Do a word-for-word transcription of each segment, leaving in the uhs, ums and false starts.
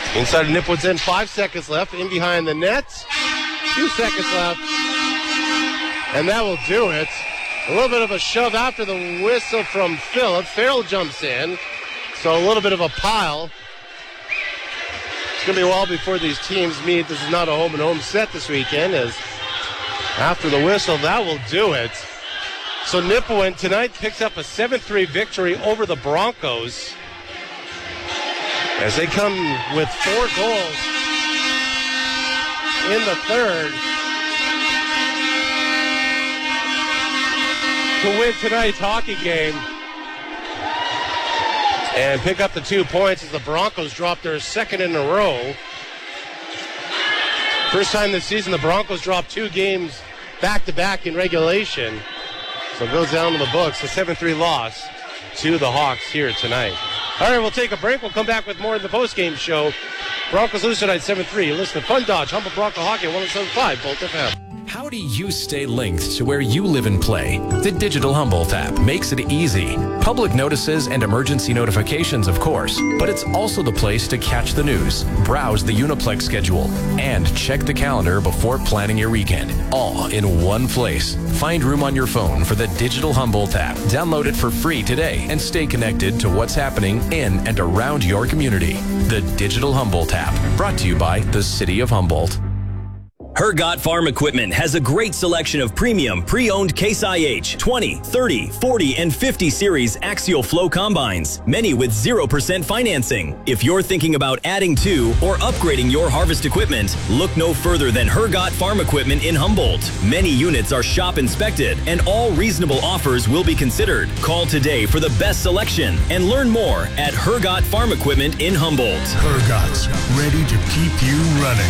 Inside of Nipwood's end, five seconds left. In behind the net, two seconds left. And that will do it. A little bit of a shove after the whistle from Phillip. Farrell jumps in. So a little bit of a pile. It's going to be a while before these teams meet. This is not a home and home set this weekend. As after the whistle, that will do it. So Nipawin tonight picks up a seven three victory over the Broncos as they come with four goals in the third to win tonight's hockey game and pick up the two points as the Broncos drop their second in a row. First time this season the Broncos dropped two games back-to-back in regulation. So it goes down to the books, a seven three loss to the Hawks here tonight. All right, we'll take a break. We'll come back with more in the postgame show. Broncos lose tonight seven three. Listen to Fun Dodge, Humboldt Bronco Hockey, one oh seven point five, Bolt F M. How do you stay linked to where you live and play? The Digital Humboldt app makes it easy. Public notices and emergency notifications, of course, but it's also the place to catch the news, browse the Uniplex schedule, and check the calendar before planning your weekend. All in one place. Find room on your phone for the Digital Humboldt app. Download it for free today and stay connected to what's happening in and around your community. The Digital Humboldt app, brought to you by the City of Humboldt. Hergot Farm Equipment has a great selection of premium pre-owned Case I H twenty, thirty, forty, and fifty series axial flow combines, many with zero percent financing. If you're thinking about adding to or upgrading your harvest equipment, look no further than Hergot Farm Equipment in Humboldt. Many units are shop inspected and all reasonable offers will be considered. Call today for the best selection and learn more at Hergot Farm Equipment in Humboldt. Hergot's, ready to keep you running.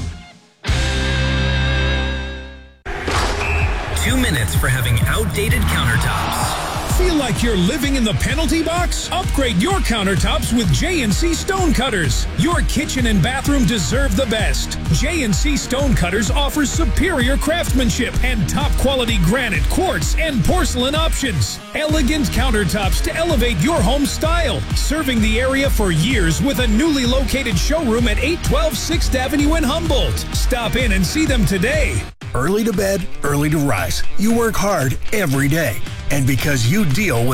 Two minutes for having outdated countertops. Feel like you're living in the penalty box? Upgrade your countertops with J and C Stone Cutters. Your kitchen and bathroom deserve the best. J and C Stone Cutters offers superior craftsmanship and top-quality granite, quartz, and porcelain options. Elegant countertops to elevate your home style. Serving the area for years with a newly located showroom at eight twelve sixth Avenue in Humboldt. Stop in and see them today. Early to bed, early to rise. You work hard every day. And because you deal with